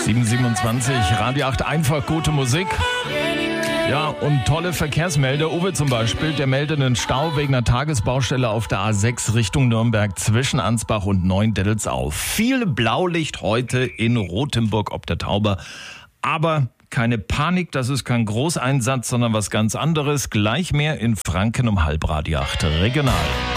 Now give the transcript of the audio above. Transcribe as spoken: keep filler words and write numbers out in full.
sieben siebenundzwanzig, Radio acht, einfach gute Musik. Ja, und tolle Verkehrsmelder. Uwe zum Beispiel, der meldet einen Stau wegen einer Tagesbaustelle auf der A sechs Richtung Nürnberg zwischen Ansbach und Neuendettelsau. Viel Blaulicht heute in Rothenburg ob der Tauber. Aber keine Panik, das ist kein Großeinsatz, sondern was ganz anderes. Gleich mehr in Franken um halb Radio acht regional.